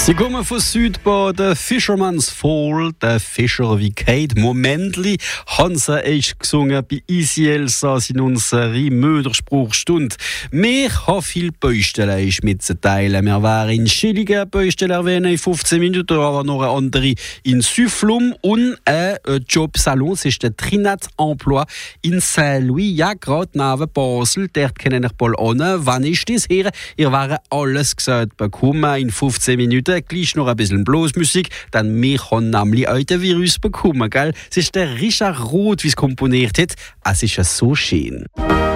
Sie kommen von Südbaden, Fisherman's Fall, der Fischer wie Kate Momentli. Hansa ist gesungen bei Easy Elsass in unserer Möderspruchstunde. Wir haben viel Baustellen mitzuteilen. Wir waren in Schilligen Baustelle erwähnen in 15 Minuten, aber noch eine andere in Süfflum und ein Jobsalon. Das ist der Trinat Emploi in Saint-Louis, ja, gerade neben Basel. Dort kennen wir bald an. Wann ist das her? Ihr wäre alles gesagt bekommen in 15 Minuten. Gleich noch ein bisschen Bluesmusik, dann wir haben nämlich heute den Virus bekommen, gell? Es ist der Richard Roth, wie es komponiert hat. Es ist ja so schön.